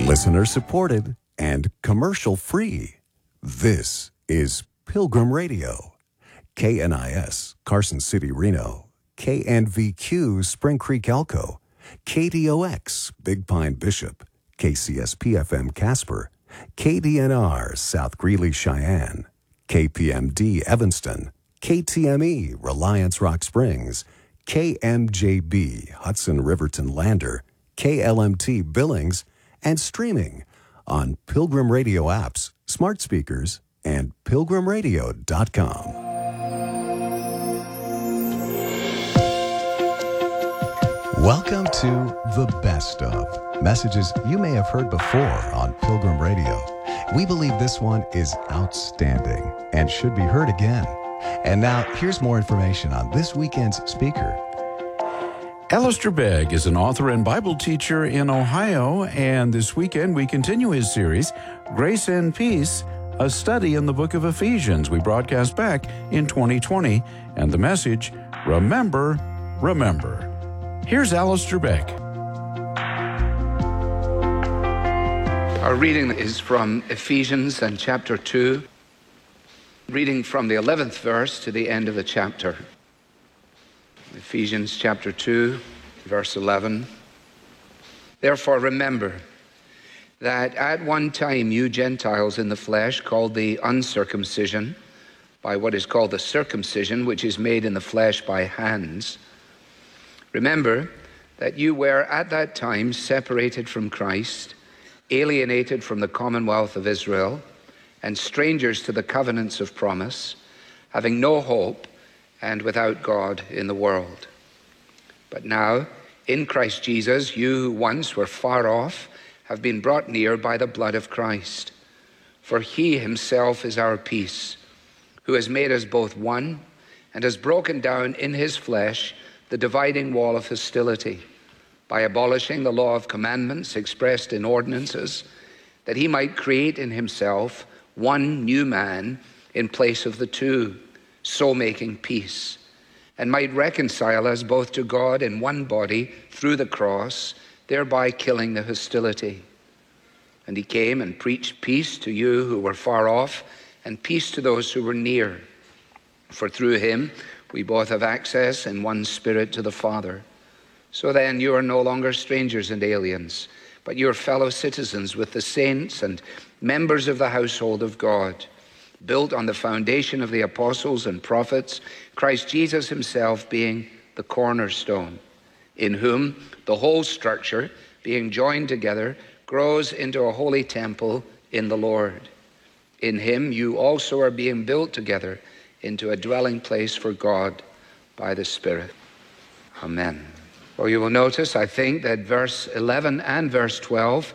Listener supported and commercial free. This is Pilgrim Radio. KNIS, Carson City, Reno. KNVQ, Spring Creek, Elko. KDOX, Big Pine, Bishop. KCSP-FM, Casper. KDNR, South Greeley, Cheyenne. KPMD, Evanston. KTME, Reliance, Rock Springs. KMJB, Hudson, Riverton, Lander. KLMT, Billings, and streaming on Pilgrim Radio apps, smart speakers, and pilgrimradio.com. Welcome to The Best Of, messages you may have heard before on Pilgrim Radio. We believe this one is outstanding and should be heard again. And now, here's more information on this weekend's speaker. Alistair Begg is an author and Bible teacher in Ohio, and this weekend we continue his series, Grace and Peace, a study in the book of Ephesians. We broadcast back in 2020, and the message, Remember, Remember. Here's Alistair Begg. Our reading is from Ephesians and chapter 2, reading from the 11th verse to the end of the chapter. Ephesians chapter 2, verse 11. Therefore remember that at one time you Gentiles in the flesh, called the uncircumcision, by what is called the circumcision, which is made in the flesh by hands. Remember that you were at that time separated from Christ, alienated from the commonwealth of Israel, and strangers to the covenants of promise, having no hope and without God in the world. But now, in Christ Jesus, you who once were far off have been brought near by the blood of Christ. For he himself is our peace, who has made us both one and has broken down in his flesh the dividing wall of hostility, by abolishing the law of commandments expressed in ordinances, that he might create in himself one new man in place of the two, so making peace, and might reconcile us both to God in one body through the cross, thereby killing the hostility. And he came and preached peace to you who were far off, and peace to those who were near. For through him we both have access in one Spirit to the Father. So then you are no longer strangers and aliens, but you are fellow citizens with the saints and members of the household of God, built on the foundation of the apostles and prophets, Christ Jesus himself being the cornerstone, in whom the whole structure, being joined together, grows into a holy temple in the Lord. In him you also are being built together into a dwelling place for God by the Spirit. Amen. Well, you will notice, I think, that verse 11 and verse 12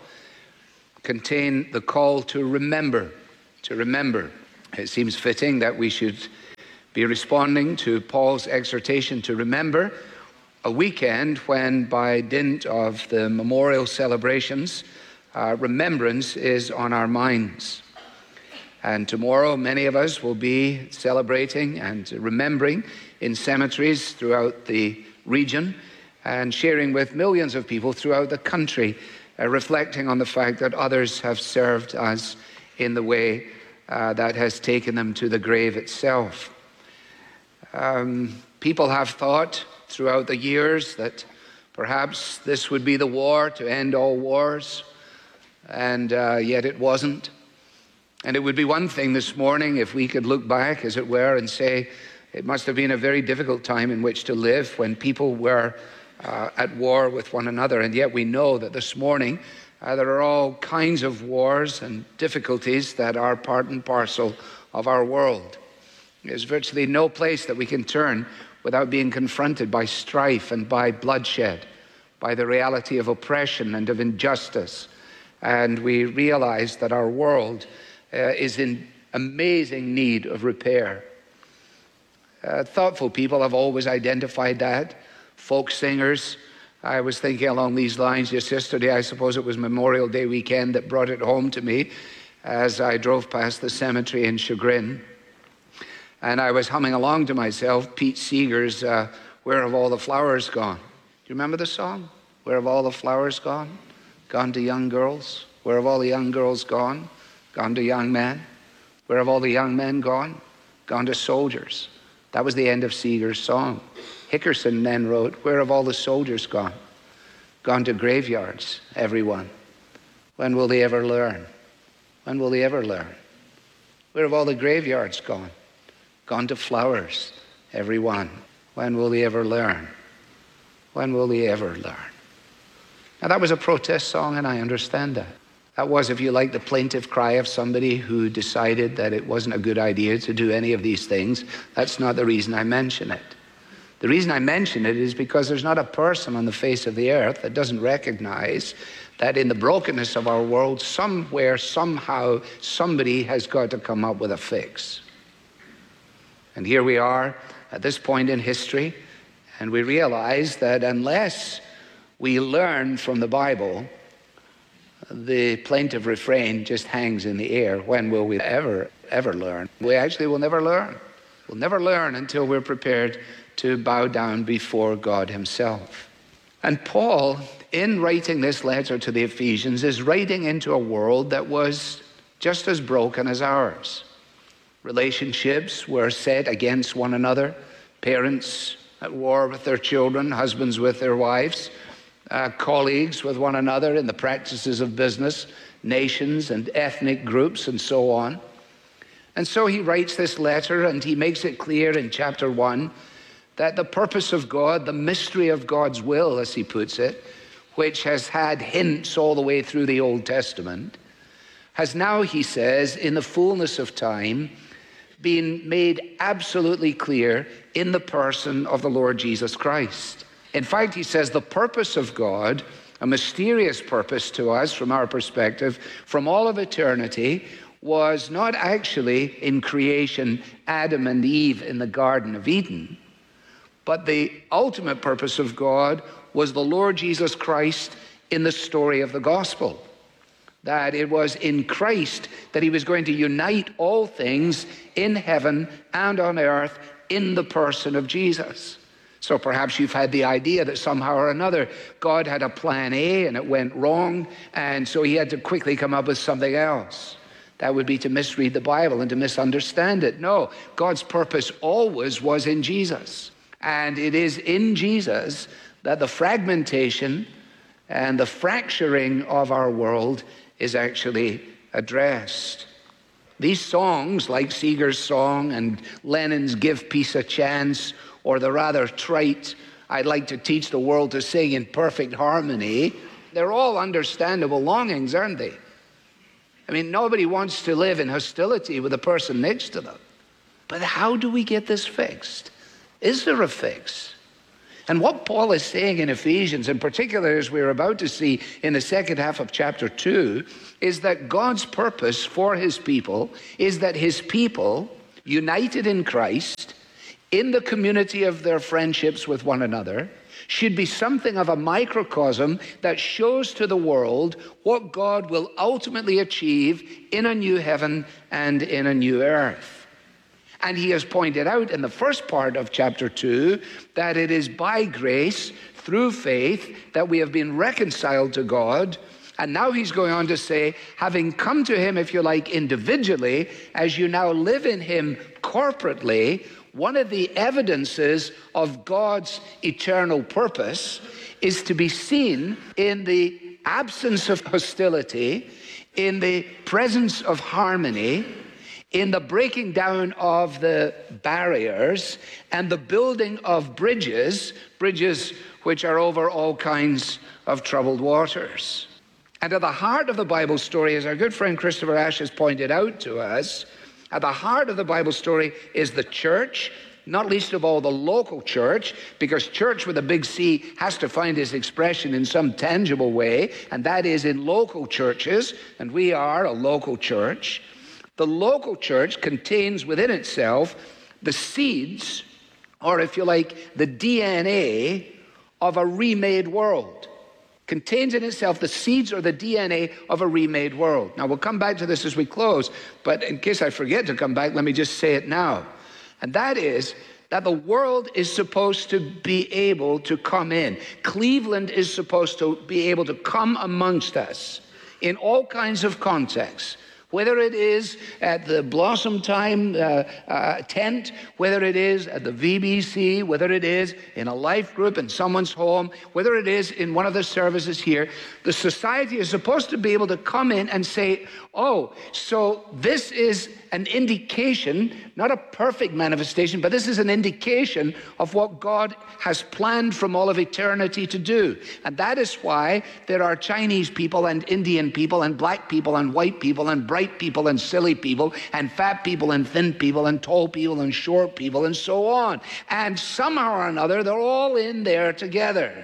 contain the call to remember, to remember. It seems fitting that we should be responding to Paul's exhortation to remember a weekend when, by dint of the memorial celebrations, remembrance is on our minds. And tomorrow, many of us will be celebrating and remembering in cemeteries throughout the region and sharing with millions of people throughout the country, reflecting on the fact that others have served us in the way that has taken them to the grave itself. People have thought throughout the years that perhaps this would be the war to end all wars, and yet it wasn't. And it would be one thing this morning if we could look back, as it were, and say it must have been a very difficult time in which to live when people were at war with one another. And yet we know that this morning there are all kinds of wars and difficulties that are part and parcel of our world. There's virtually no place that we can turn without being confronted by strife and by bloodshed, by the reality of oppression and of injustice. And we realize that our world is in amazing need of repair. Thoughtful people have always identified that. Folk singers. I was thinking along these lines just yesterday. I suppose it was Memorial Day weekend that brought it home to me as I drove past the cemetery in Chagrin. And I was humming along to myself, Pete Seeger's Where Have All the Flowers Gone? Do you remember the song? Where have all the flowers gone? Gone to young girls? Where have all the young girls gone? Gone to young men. Where have all the young men gone? Gone to soldiers. That was the end of Seeger's song. Hickerson then wrote, where have all the soldiers gone? Gone to graveyards, everyone. When will they ever learn? When will they ever learn? Where have all the graveyards gone? Gone to flowers, everyone. When will they ever learn? When will they ever learn? Now that was a protest song, and I understand that. That was, if you like, the plaintive cry of somebody who decided that it wasn't a good idea to do any of these things. That's not the reason I mention it. The reason I mention it is because there's not a person on the face of the earth that doesn't recognize that in the brokenness of our world, somewhere, somehow, somebody has got to come up with a fix. And here we are at this point in history, and we realize that unless we learn from the Bible, the plaintive refrain just hangs in the air. When will we ever learn? We actually will never learn. We'll never learn until we're prepared to bow down before God himself. And Paul, in writing this letter to the Ephesians, is writing into a world that was just as broken as ours. Relationships were set against one another. Parents at war with their children, husbands with their wives, colleagues with one another in the practices of business, nations and ethnic groups, and so on. And so he writes this letter, and he makes it clear in chapter 1 that the purpose of God, the mystery of God's will, as he puts it, which has had hints all the way through the Old Testament, has now, he says, in the fullness of time, been made absolutely clear in the person of the Lord Jesus Christ. In fact, he says the purpose of God, a mysterious purpose to us from our perspective, from all of eternity, was not actually in creation Adam and Eve in the Garden of Eden, but the ultimate purpose of God was the Lord Jesus Christ in the story of the gospel. That it was in Christ that he was going to unite all things in heaven and on earth in the person of Jesus. So perhaps you've had the idea that somehow or another God had a plan A and it went wrong, and so he had to quickly come up with something else. That would be to misread the Bible and to misunderstand it. No, God's purpose always was in Jesus. And it is in Jesus that the fragmentation and the fracturing of our world is actually addressed. These songs, like Seeger's song and Lennon's Give Peace a Chance, or the rather trite, I'd like to teach the world to sing in perfect harmony, they're all understandable longings, aren't they? I mean, nobody wants to live in hostility with the person next to them. But how do we get this fixed? Is there a fix? And what Paul is saying in Ephesians, in particular as we're about to see in the second half of chapter 2, is that God's purpose for his people is that his people, united in Christ, in the community of their friendships with one another, should be something of a microcosm that shows to the world what God will ultimately achieve in a new heaven and in a new earth. And he has pointed out in the first part of chapter 2 that it is by grace, through faith, that we have been reconciled to God. And now he's going on to say, having come to him, if you like, individually, as you now live in him corporately, one of the evidences of God's eternal purpose is to be seen in the absence of hostility, in the presence of harmony, in the breaking down of the barriers and the building of bridges which are over all kinds of troubled waters. And at the heart of the Bible story, as our good friend Christopher Ash has pointed out to us, at the heart of the Bible story is the church, not least of all the local church, because church with a big C has to find its expression in some tangible way, and that is in local churches, and we are a local church. The local church contains within itself the seeds, or if you like, the DNA of a remade world. Contains in itself the seeds or the DNA of a remade world. Now, we'll come back to this as we close, but in case I forget to come back, let me just say it now. And that is that the world is supposed to be able to come in. Cleveland is supposed to be able to come amongst us in all kinds of contexts. Whether it is at the Blossom Time tent, whether it is at the VBC, whether it is in a life group in someone's home, whether it is in one of the services here, the society is supposed to be able to come in and say, oh, so this is an indication, not a perfect manifestation, but this is an indication of what God has planned from all of eternity to do. And that is why there are Chinese people and Indian people and black people and white people and bright people and silly people and fat people and thin people and tall people and short people and so on. And somehow or another, they're all in there together.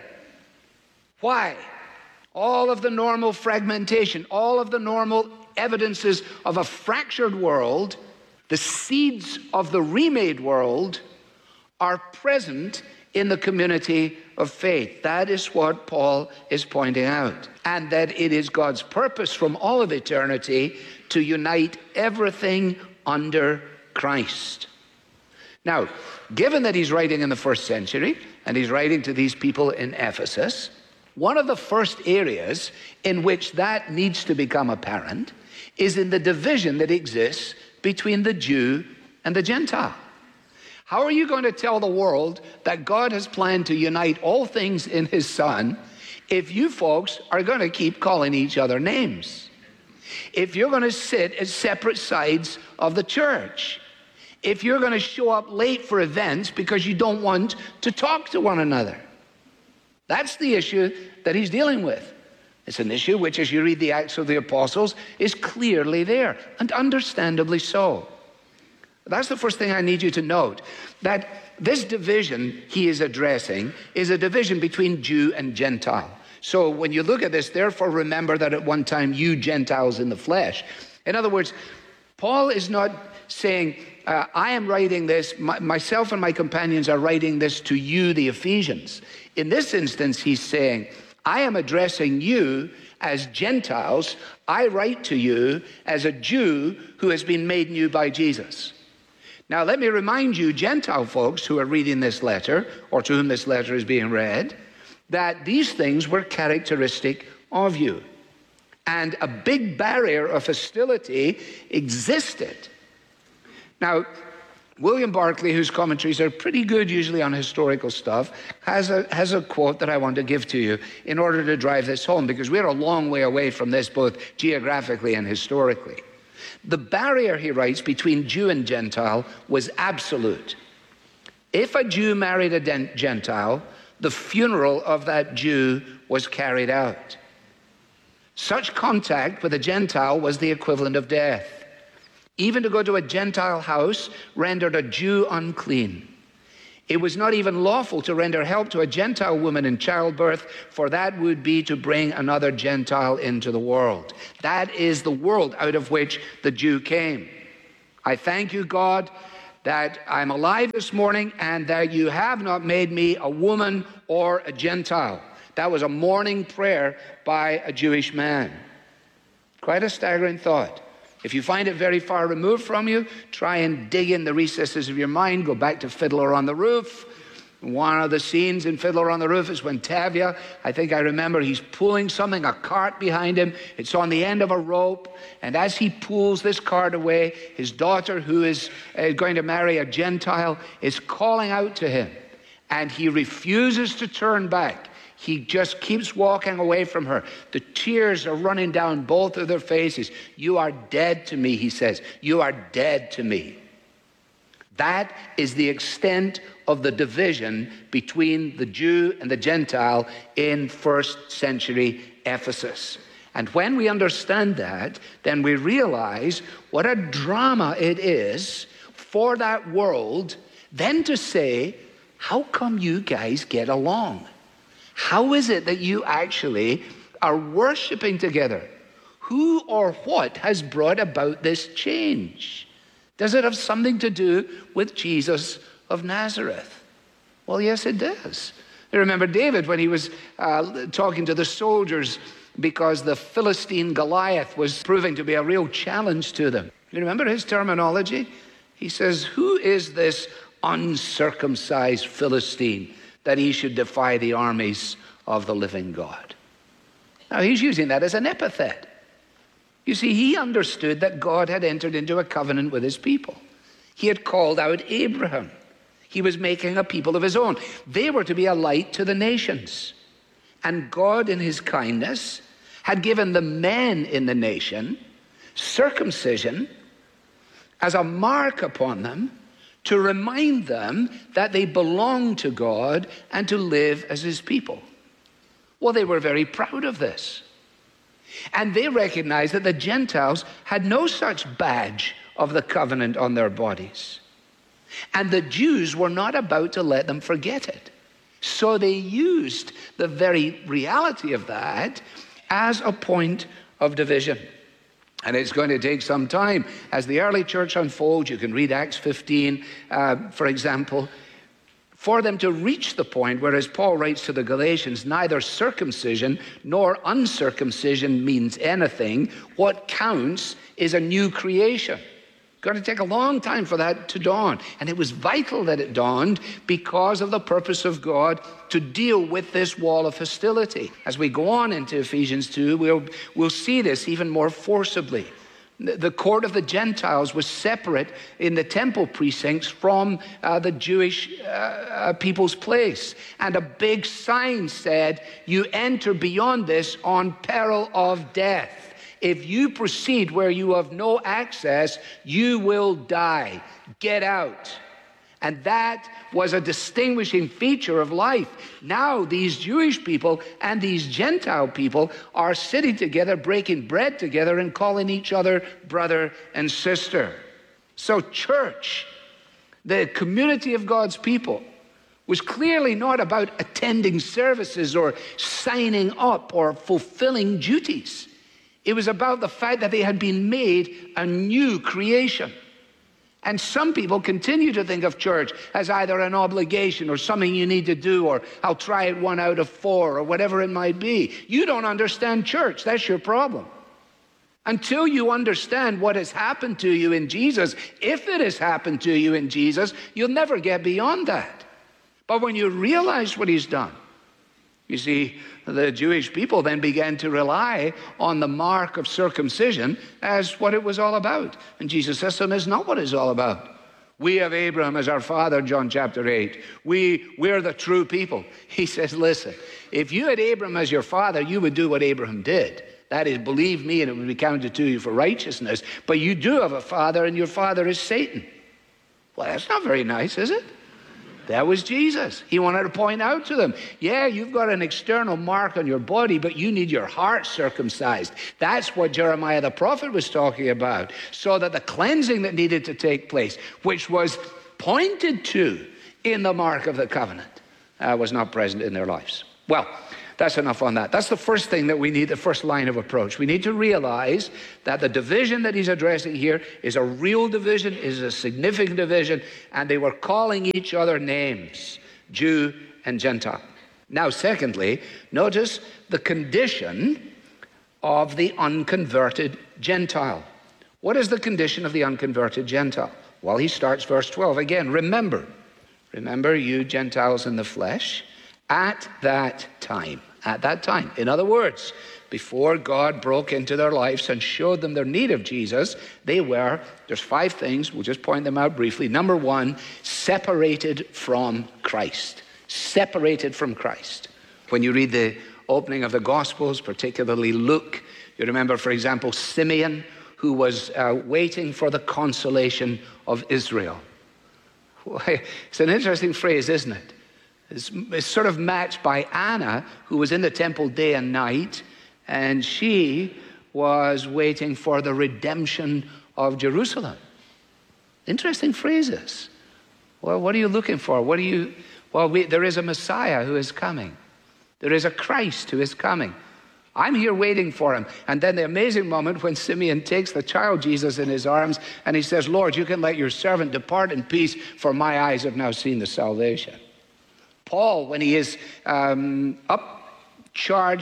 Why? All of the normal fragmentation, all of the normal evidences of a fractured world, the seeds of the remade world, are present in the community of faith. That is what Paul is pointing out. And that it is God's purpose from all of eternity to unite everything under Christ. Now, given that he's writing in the first century, and he's writing to these people in Ephesus, one of the first areas in which that needs to become apparent is in the division that exists between the Jew and the Gentile. How are you going to tell the world that God has planned to unite all things in his Son if you folks are going to keep calling each other names? If you're going to sit at separate sides of the church? If you're going to show up late for events because you don't want to talk to one another? That's the issue that he's dealing with. It's an issue which, as you read the Acts of the Apostles, is clearly there, and understandably so. That's the first thing I need you to note, that this division he is addressing is a division between Jew and Gentile. So when you look at this, therefore remember that at one time you Gentiles in the flesh. In other words, Paul is not saying, I am writing this, myself and my companions are writing this to you, the Ephesians. In this instance, he's saying, I am addressing you as Gentiles. I write to you as a Jew who has been made new by Jesus. Now, let me remind you, Gentile folks who are reading this letter, or to whom this letter is being read, that these things were characteristic of you. And a big barrier of hostility existed. Now, William Barclay, whose commentaries are pretty good usually on historical stuff, has a quote that I want to give to you in order to drive this home, because we're a long way away from this both geographically and historically. The barrier, he writes, between Jew and Gentile was absolute. If a Jew married a Gentile, the funeral of that Jew was carried out. Such contact with a Gentile was the equivalent of death. Even to go to a Gentile house rendered a Jew unclean. It was not even lawful to render help to a Gentile woman in childbirth, for that would be to bring another Gentile into the world. That is the world out of which the Jew came. I thank you, God, that I'm alive this morning and that you have not made me a woman or a Gentile. That was a morning prayer by a Jewish man. Quite a staggering thought. If you find it very far removed from you, try and dig in the recesses of your mind. Go back to Fiddler on the Roof. One of the scenes in Fiddler on the Roof is when Tavia, I think I remember, he's pulling something, a cart behind him. It's on the end of a rope. And as he pulls this cart away, his daughter, who is going to marry a Gentile, is calling out to him. And he refuses to turn back. He just keeps walking away from her. The tears are running down both of their faces. You are dead to me, he says. You are dead to me. That is the extent of the division between the Jew and the Gentile in first century Ephesus. And when we understand that, then we realize what a drama it is for that world then to say, how come you guys get along? How is it that you actually are worshiping together? Who or what has brought about this change? Does it have something to do with Jesus of Nazareth? Well, yes, it does. I remember David when he was talking to the soldiers because the Philistine Goliath was proving to be a real challenge to them. You remember his terminology? He says, who is this uncircumcised Philistine that he should defy the armies of the living God? Now, he's using that as an epithet. You see, he understood that God had entered into a covenant with his people. He had called out Abraham. He was making a people of his own. They were to be a light to the nations. And God, in his kindness, had given the men in the nation circumcision as a mark upon them to remind them that they belonged to God and to live as his people. Well, they were very proud of this. And they recognized that the Gentiles had no such badge of the covenant on their bodies. And the Jews were not about to let them forget it. So they used the very reality of that as a point of division. And it's going to take some time. As the early church unfolds, you can read Acts 15, for example, for them to reach the point where, as Paul writes to the Galatians, neither circumcision nor uncircumcision means anything. What counts is a new creation. It's going to take a long time for that to dawn. And it was vital that it dawned because of the purpose of God to deal with this wall of hostility. As we go on into Ephesians 2, we'll see this even more forcibly. The court of the Gentiles was separate in the temple precincts from the Jewish people's place. And a big sign said, "You enter beyond this on peril of death. If you proceed where you have no access, you will die. Get out." And that was a distinguishing feature of life. Now these Jewish people and these Gentile people are sitting together, breaking bread together, and calling each other brother and sister. So church, the community of God's people, was clearly not about attending services or signing up or fulfilling duties. It was about the fact that they had been made a new creation. And some people continue to think of church as either an obligation or something you need to do, or I'll try it 1 out of 4, or whatever it might be. You don't understand church. That's your problem. Until you understand what has happened to you in Jesus, if it has happened to you in Jesus, you'll never get beyond that. But when you realize what he's done, you see, the Jewish people then began to rely on the mark of circumcision as what it was all about. And Jesus says to them, it's not what it's all about. We have Abraham as our father, John chapter 8. We're the true people. He says, listen, if you had Abraham as your father, you would do what Abraham did. That is, believe me, and it would be counted to you for righteousness. But you do have a father, and your father is Satan. Well, that's not very nice, is it? That was Jesus. He wanted to point out to them, yeah, you've got an external mark on your body, but you need your heart circumcised. That's what Jeremiah the prophet was talking about, so that the cleansing that needed to take place, which was pointed to in the mark of the covenant, was not present in their lives. Well, that's enough on that. That's the first thing that we need, the first line of approach. We need to realize that the division that he's addressing here is a real division, is a significant division, and they were calling each other names, Jew and Gentile. Now, secondly, notice the condition of the unconverted Gentile. What is the condition of the unconverted Gentile? Well, he starts verse 12 again. Remember, you Gentiles in the flesh, at that time. In other words, before God broke into their lives and showed them their need of Jesus, there's 5 things, we'll just point them out briefly. Number 1, separated from Christ. Separated from Christ. When you read the opening of the Gospels, particularly Luke, you remember, for example, Simeon, who was waiting for the consolation of Israel. It's an interesting phrase, isn't it? It's sort of matched by Anna, who was in the temple day and night, and she was waiting for the redemption of Jerusalem. Interesting phrases. Well, what are you looking for? There is a Messiah who is coming. There is a Christ who is coming. I'm here waiting for him. And then the amazing moment when Simeon takes the child Jesus in his arms and he says, Lord, you can let your servant depart in peace, for my eyes have now seen the salvation. Paul, when he is upcharged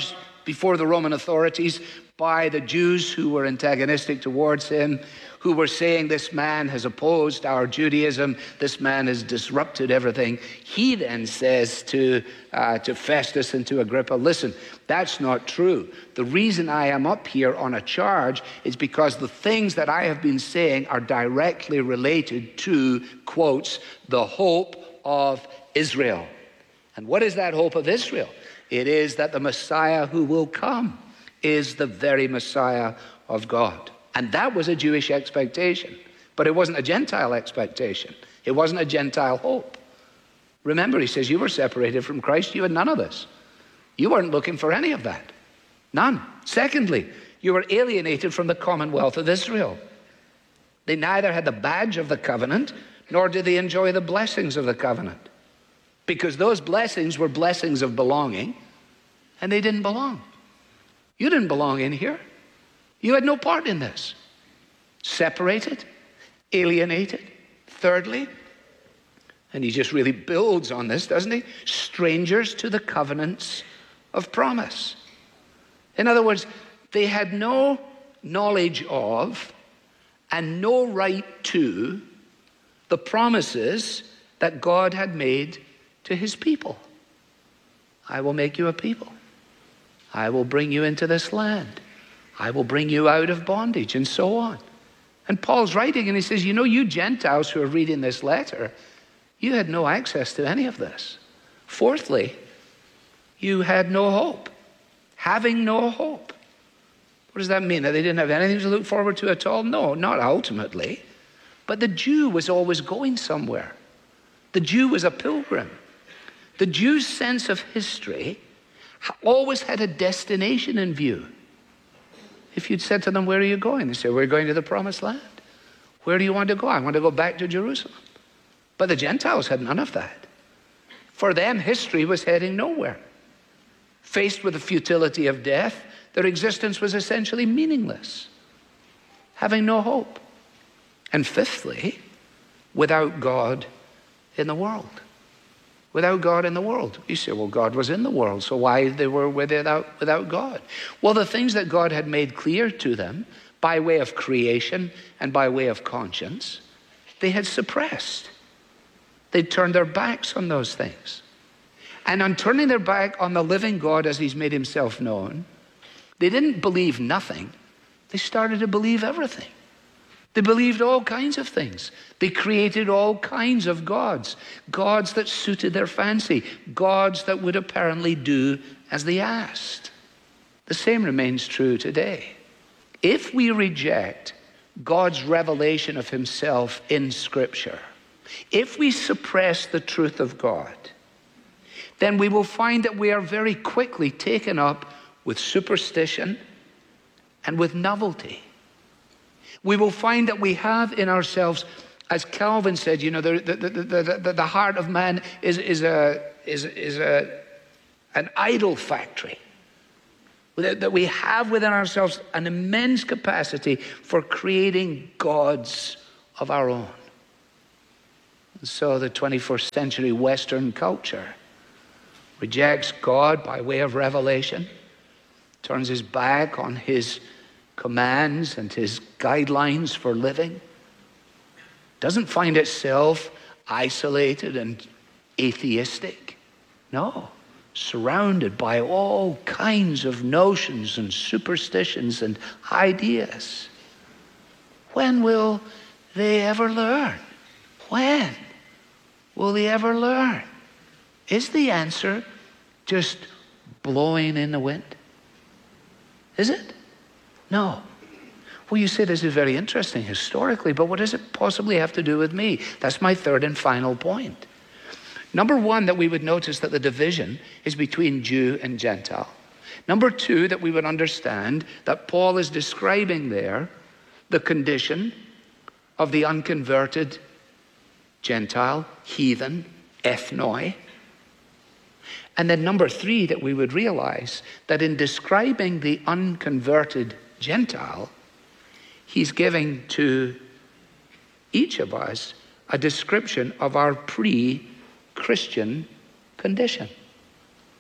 before the Roman authorities by the Jews who were antagonistic towards him, who were saying this man has opposed our Judaism, this man has disrupted everything. He then says to Festus and to Agrippa, listen, that's not true. The reason I am up here on a charge is because the things that I have been saying are directly related to, quotes, the hope of Israel. And what is that hope of Israel? It is that the Messiah who will come is the very Messiah of God. And that was a Jewish expectation, but it wasn't a Gentile expectation. It wasn't a Gentile hope. Remember, he says, you were separated from Christ. You had none of this. You weren't looking for any of that. None. Secondly, you were alienated from the commonwealth of Israel. They neither had the badge of the covenant, nor did they enjoy the blessings of the covenant. Because those blessings were blessings of belonging, and they didn't belong. You didn't belong in here. You had no part in this. Separated, alienated. Thirdly, and he just really builds on this, doesn't he? Strangers to the covenants of promise. In other words, they had no knowledge of and no right to the promises that God had made to his people. I will make you a people. I will bring you into this land. I will bring you out of bondage, and so on. And Paul's writing, and he says, you Gentiles who are reading this letter, you had no access to any of this. Fourthly, you had no hope. Having no hope. What does that mean? That they didn't have anything to look forward to at all? No, not ultimately. But the Jew was always going somewhere. The Jew was a pilgrim. The Jew's sense of history always had a destination in view. If you'd said to them, where are you going? They say, we're going to the promised land. Where do you want to go? I want to go back to Jerusalem. But the Gentiles had none of that. For them, history was heading nowhere. Faced with the futility of death, their existence was essentially meaningless, having no hope. And fifthly, without God in the world. Without God in the world. You say, well, God was in the world, so why they were without God? Well, the things that God had made clear to them by way of creation and by way of conscience, they had suppressed. They'd turned their backs on those things. And on turning their back on the living God as he's made himself known, they didn't believe nothing. They started to believe everything. They believed all kinds of things. They created all kinds of gods. Gods that suited their fancy. Gods that would apparently do as they asked. The same remains true today. If we reject God's revelation of himself in Scripture, if we suppress the truth of God, then we will find that we are very quickly taken up with superstition and with novelty. We will find that we have in ourselves, as Calvin said, the heart of man is an idol factory. That we have within ourselves an immense capacity for creating gods of our own. And so the 21st century Western culture rejects God by way of revelation, turns his back on his commands and his guidelines for living, doesn't find itself isolated and atheistic. No, surrounded by all kinds of notions and superstitions and ideas. When will they ever learn? When will they ever learn? Is the answer just blowing in the wind? Is it? No. Well, you say this is very interesting historically, but what does it possibly have to do with me? That's my third and final point. Number one, that we would notice that the division is between Jew and Gentile. Number two, that we would understand that Paul is describing there the condition of the unconverted Gentile, heathen, ethnoi. And then number three, that we would realize that in describing the unconverted Gentile, he's giving to each of us a description of our pre-Christian condition.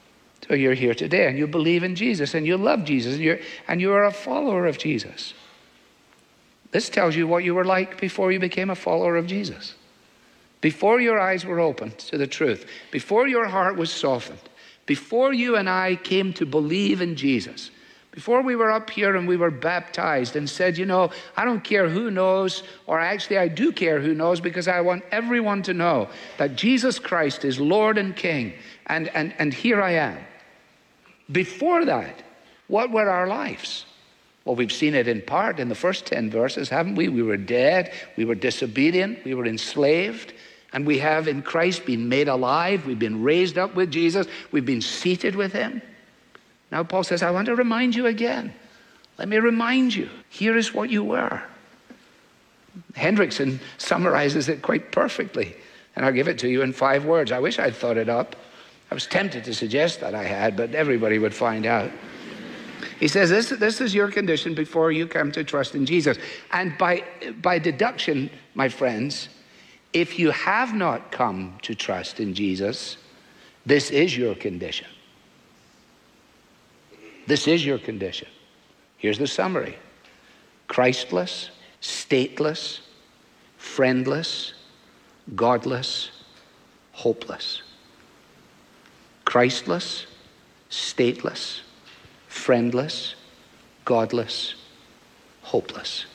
So you're here today and you believe in Jesus and you love Jesus and you are a follower of Jesus. This tells you what you were like before you became a follower of Jesus. Before your eyes were opened to the truth, before your heart was softened, before you and I came to believe in Jesus, before we were up here and we were baptized and said, you know, I don't care who knows, or actually I do care who knows, because I want everyone to know that Jesus Christ is Lord and King, and here I am. Before that, what were our lives? Well, we've seen it in part in the first 10 verses, haven't we? We were dead, we were disobedient, we were enslaved, and we have in Christ been made alive. We've been raised up with Jesus. We've been seated with him. Now Paul says, I want to remind you again. Let me remind you. Here is what you were. Hendrickson summarizes it quite perfectly. And I'll give it to you in 5 words. I wish I'd thought it up. I was tempted to suggest that I had, but everybody would find out. He says, this is your condition before you come to trust in Jesus. And by deduction, my friends, if you have not come to trust in Jesus, this is your condition. This is your condition. Here's the summary. Christless, stateless, friendless, godless, hopeless. Christless, stateless, friendless, godless, hopeless.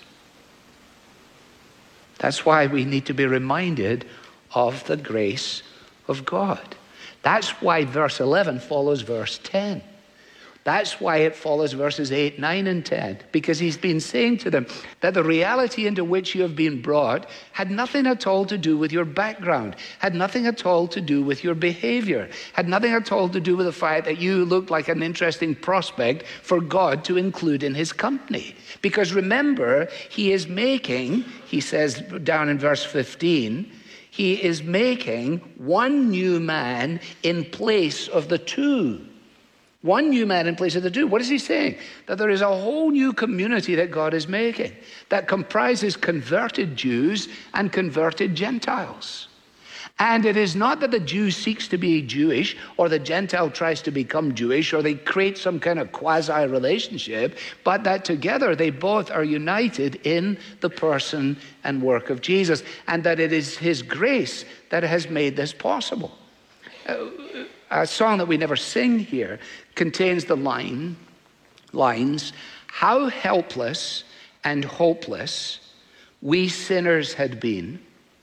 That's why we need to be reminded of the grace of God. That's why verse 11 follows verse 10. That's why it follows verses 8, 9, and 10. Because he's been saying to them that the reality into which you have been brought had nothing at all to do with your background, had nothing at all to do with your behavior, had nothing at all to do with the fact that you looked like an interesting prospect for God to include in his company. Because remember, he is making, he says down in verse 15, he is making one new man in place of the two. One new man in place of the two. What is he saying? That there is a whole new community that God is making that comprises converted Jews and converted Gentiles. And it is not that the Jew seeks to be Jewish or the Gentile tries to become Jewish or they create some kind of quasi-relationship, but that together they both are united in the person and work of Jesus, and that it is his grace that has made this possible. A song that we never sing here contains the lines, how helpless and hopeless we sinners had been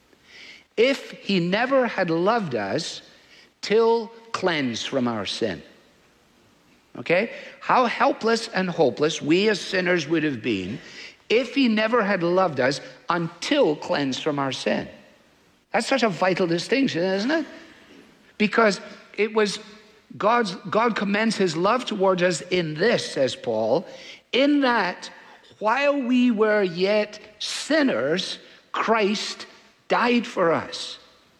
if he never had loved us till cleansed from our sin. Okay? How helpless and hopeless we as sinners would have been if he never had loved us until cleansed from our sin. That's such a vital distinction, isn't it? Because it was God commends his love towards us in this, says Paul, in that while we were yet sinners, Christ died for us.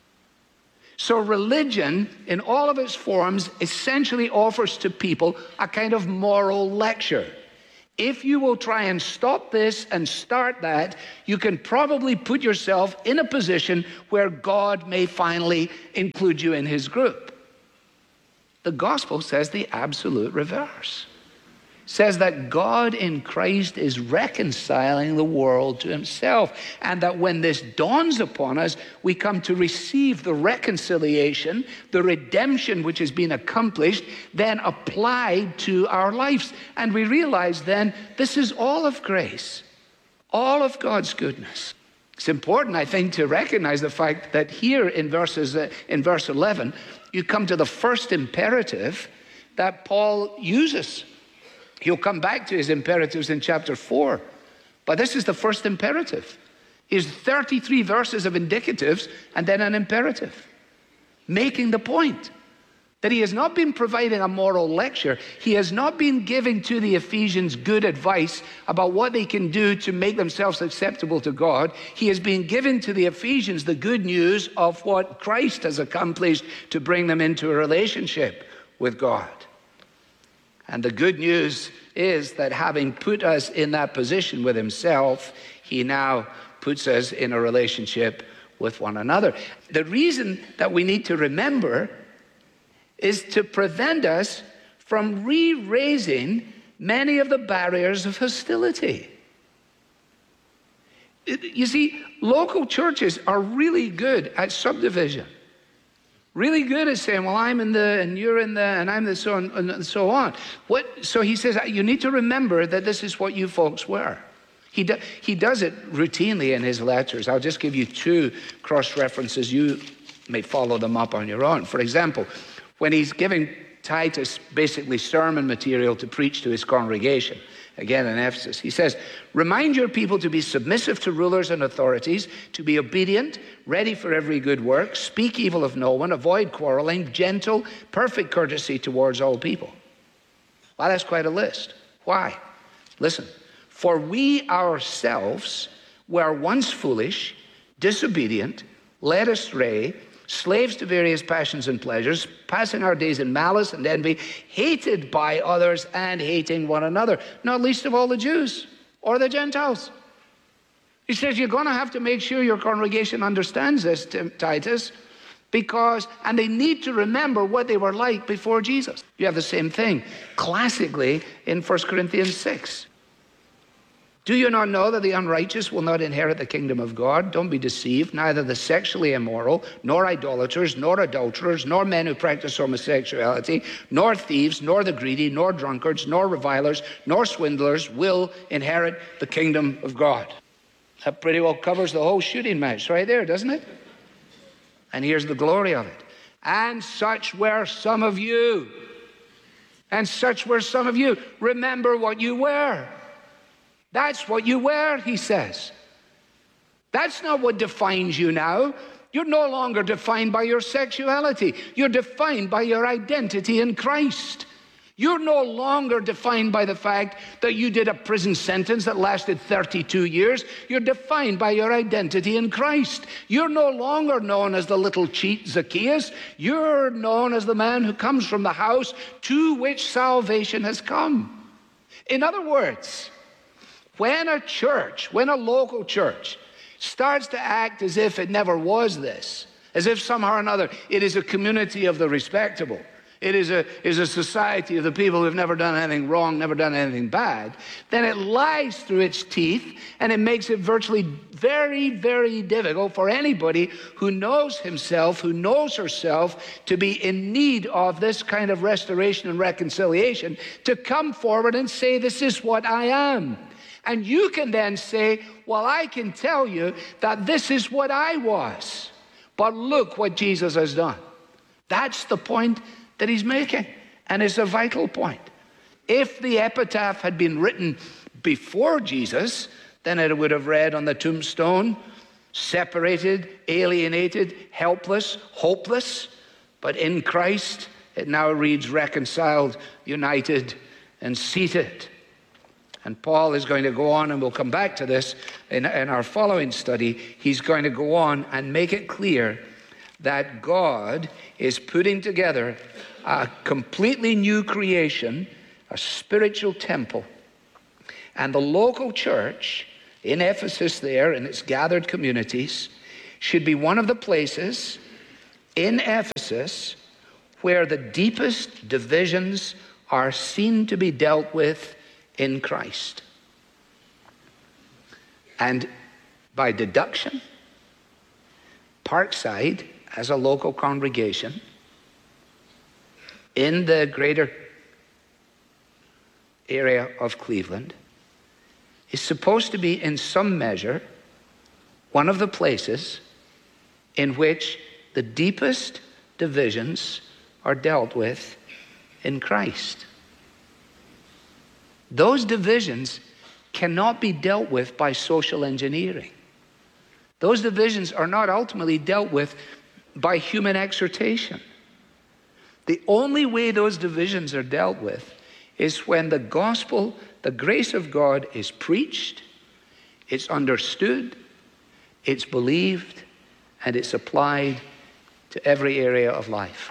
So religion, in all of its forms, essentially offers to people a kind of moral lecture. If you will try and stop this and start that, you can probably put yourself in a position where God may finally include you in his group. The gospel says the absolute reverse. It says that God in Christ is reconciling the world to himself, and that when this dawns upon us, we come to receive the reconciliation, the redemption which has been accomplished, then applied to our lives. And we realize then this is all of grace, all of God's goodness. It's important, I think, to recognize the fact that here in verse 11, you come to the first imperative that Paul uses. He'll come back to his imperatives in chapter 4. But this is the first imperative. Here's 33 verses of indicatives and then an imperative, making the point that he has not been providing a moral lecture. He has not been giving to the Ephesians good advice about what they can do to make themselves acceptable to God. He has been giving to the Ephesians the good news of what Christ has accomplished to bring them into a relationship with God. And the good news is that having put us in that position with himself, he now puts us in a relationship with one another. The reason that we need to remember is to prevent us from re-raising many of the barriers of hostility. You see, local churches are really good at subdivision. Really good at saying, well, I'm in the, and you're in the, and I'm the, so on, and so on. So he says, you need to remember that this is what you folks were. He does it routinely in his letters. I'll just give you two cross-references. You may follow them up on your own. For example, when he's giving Titus basically sermon material to preach to his congregation, again in Ephesus, he says, remind your people to be submissive to rulers and authorities, to be obedient, ready for every good work, speak evil of no one, avoid quarreling, gentle, perfect courtesy towards all people. Well, that's quite a list. Why? Listen, for we ourselves were once foolish, disobedient, led astray, slaves to various passions and pleasures, passing our days in malice and envy, hated by others and hating one another, not least of all the Jews or the Gentiles. He says you're going to have to make sure your congregation understands this, Titus, and they need to remember what they were like before Jesus. You have the same thing classically in 1 Corinthians 6. Do you not know that the unrighteous will not inherit the kingdom of God? Don't be deceived. Neither the sexually immoral, nor idolaters, nor adulterers, nor men who practice homosexuality, nor thieves, nor the greedy, nor drunkards, nor revilers, nor swindlers will inherit the kingdom of God. That pretty well covers the whole shooting match right there, doesn't it? And here's the glory of it. And such were some of you. And such were some of you. Remember what you were. That's what you were, he says. That's not what defines you now. You're no longer defined by your sexuality. You're defined by your identity in Christ. You're no longer defined by the fact that you did a prison sentence that lasted 32 years. You're defined by your identity in Christ. You're no longer known as the little cheat Zacchaeus. You're known as the man who comes from the house to which salvation has come. In other words, when a local church starts to act as if it never was this, as if somehow or another it is a community of the respectable, it is a society of the people who have never done anything wrong, never done anything bad, then it lies through its teeth and it makes it virtually very, very difficult for anybody who knows himself, who knows herself to be in need of this kind of restoration and reconciliation to come forward and say, this is what I am. And you can then say, well, I can tell you that this is what I was, but look what Jesus has done. That's the point that he's making, and it's a vital point. If the epitaph had been written before Jesus, then it would have read on the tombstone, separated, alienated, helpless, hopeless. But in Christ, it now reads reconciled, united, and seated. And Paul is going to go on, and we'll come back to this in our following study. He's going to go on and make it clear that God is putting together a completely new creation, a spiritual temple. And the local church in Ephesus there, in its gathered communities, should be one of the places in Ephesus where the deepest divisions are seen to be dealt with in Christ. And by deduction, Parkside, as a local congregation in the greater area of Cleveland, is supposed to be in some measure one of the places in which the deepest divisions are dealt with in Christ. Those divisions cannot be dealt with by social engineering. Those divisions are not ultimately dealt with by human exhortation. The only way those divisions are dealt with is when the gospel, the grace of God, is preached, it's understood, it's believed, and it's applied to every area of life.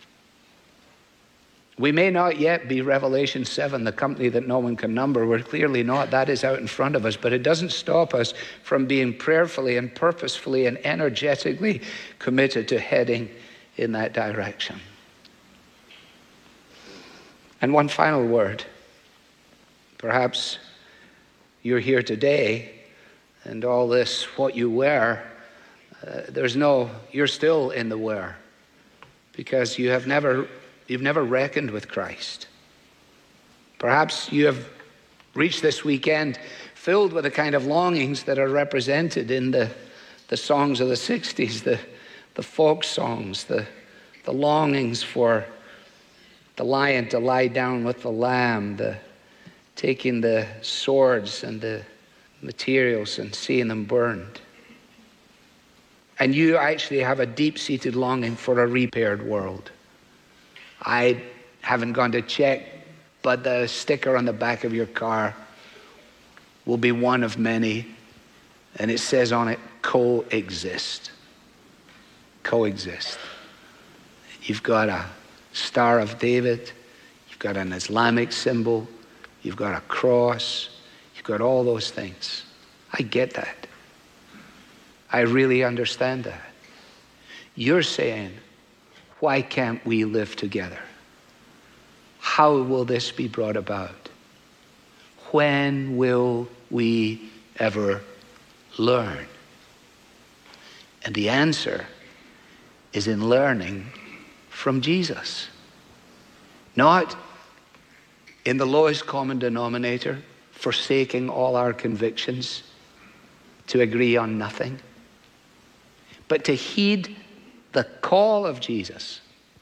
We may not yet be Revelation 7, the company that no one can number. We're clearly not. That is out in front of us. But it doesn't stop us from being prayerfully and purposefully and energetically committed to heading in that direction. And one final word. Perhaps you're here today and all this, what you wear, you're still in the wear because you've never reckoned with Christ. Perhaps you have reached this weekend filled with the kind of longings that are represented in the songs of the 60s, the folk songs, the longings for the lion to lie down with the lamb, taking the swords and the materials and seeing them burned. And you actually have a deep-seated longing for a repaired world. I haven't gone to check, but the sticker on the back of your car will be one of many, and it says on it, coexist. Coexist. You've got a Star of David, you've got an Islamic symbol, you've got a cross, you've got all those things. I get that. I really understand that. You're saying, why can't we live together? How will this be brought about? When will we ever learn? And the answer is in learning from Jesus. Not in the lowest common denominator, forsaking all our convictions to agree on nothing, but to heed the call of Jesus,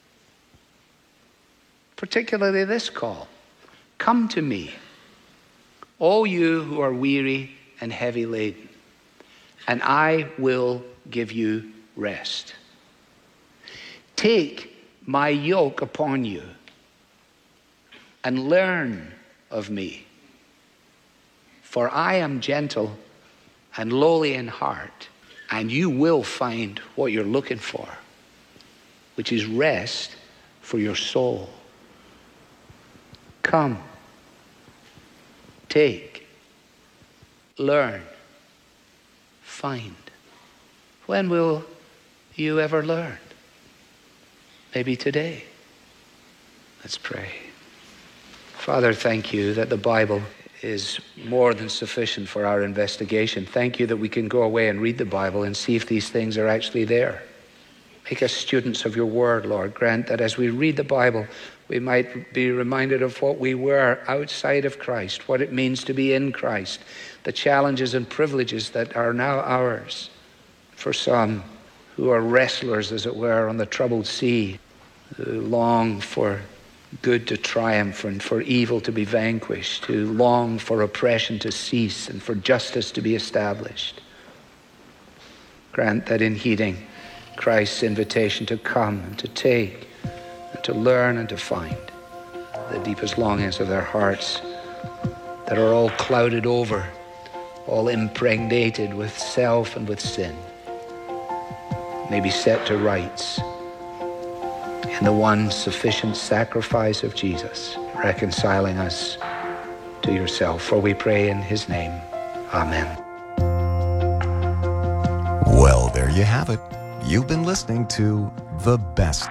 particularly this call. Come to me, all you who are weary and heavy laden, and I will give you rest. Take my yoke upon you and learn of me, for I am gentle and lowly in heart, and you will find what you're looking for, which is rest for your soul. Come, take, learn, find. When will you ever learn? Maybe today. Let's pray. Father, thank you that the Bible is more than sufficient for our investigation. Thank you that we can go away and read the Bible and see if these things are actually there. Make us students of your word, Lord. Grant that as we read the Bible, we might be reminded of what we were outside of Christ, what it means to be in Christ, the challenges and privileges that are now ours. For some who are wrestlers, as it were, on the troubled sea, who long for good to triumph and for evil to be vanquished, who long for oppression to cease and for justice to be established. Grant that in heeding Christ's invitation to come and to take and to learn and to find the deepest longings of their hearts that are all clouded over, all impregnated with self and with sin, may be set to rights in the one sufficient sacrifice of Jesus, reconciling us to yourself. For we pray in his name. Amen. Well, there you have it. You've been listening to The Best